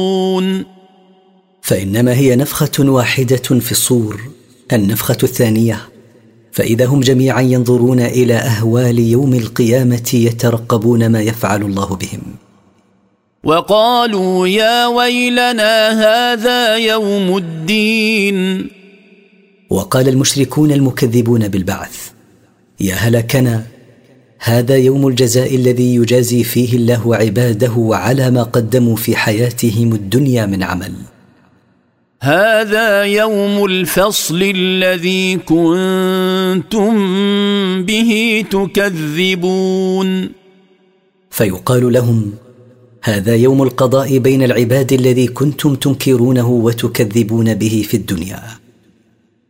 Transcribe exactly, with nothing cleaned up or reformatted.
فإنما هي نفخة واحدة في الصور، النفخة الثانية، فإذا هم جميعا ينظرون إلى أهوال يوم القيامة يترقبون ما يفعل الله بهم. وقالوا يا ويلنا هذا يوم الدين. وقال المشركون المكذبون بالبعث: يا هلكنا، هذا يوم الجزاء الذي يجازي فيه الله عباده على ما قدموا في حياتهم الدنيا من عمل. هذا يوم الفصل الذي كنتم به تكذبون. فيقال لهم: هذا يوم القضاء بين العباد الذي كنتم تنكرونه وتكذبون به في الدنيا.